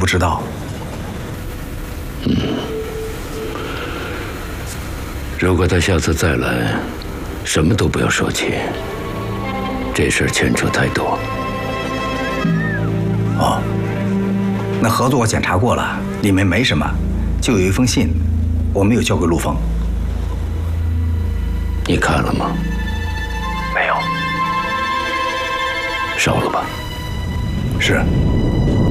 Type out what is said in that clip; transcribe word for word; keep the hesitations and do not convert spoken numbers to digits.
不知道。 嗯，如果他下次再来，什么都不要说起，这事儿牵扯太多。 哦，那合作我检查过了，里面没什么，就有一封信，我没有交给陆枫。 你看了吗？ 没有。 烧了吧。 是。